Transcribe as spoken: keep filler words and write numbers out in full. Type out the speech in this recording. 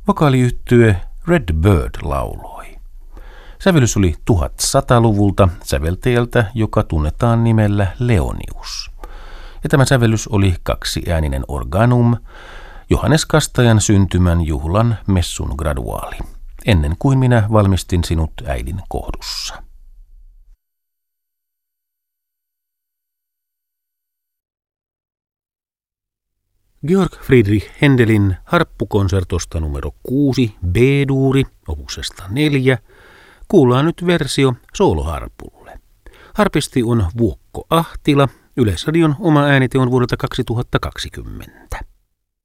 Vokaaliyhtye Red Bird lauloi. Sävellys oli tuhatsataluvulta säveltäjältä, joka tunnetaan nimellä Leonius. Ja tämä sävellys oli kaksiääninen organum, Johannes Kastajan syntymän juhlan messun graduaali, ennen kuin minä valmistin sinut äidin kohdussa. Georg Friedrich Händelin harppukonsertosta numero kuusi, B-duuri, opuksesta neljä, kuullaan nyt versio sooloharpulle. Harpisti on Vuokko Ahtila, Yleisradion oma äänite on vuodelta kaksituhattakaksikymmentä.